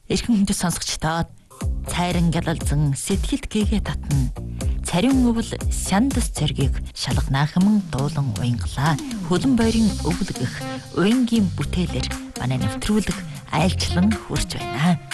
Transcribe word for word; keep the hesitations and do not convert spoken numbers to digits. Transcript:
Эрхэм хүндэт сонсогчдоо цайран гялалзан сэтгэлд гээгээ татна. Царин өвөл сяндас цэргийг шалганаахан дуулан уянгалаа. Хөлн бойрын өвөлгөх уянгийн бүтээлэр манай нэвтрүүлэг айлчлан хүрч байна.